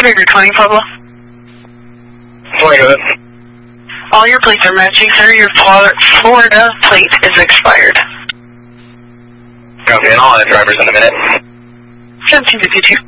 are you calling, Pablo? Florida. All your plates are matching, sir. Your Florida plate is expired. Okay, and I'll have drivers in a minute. 1752.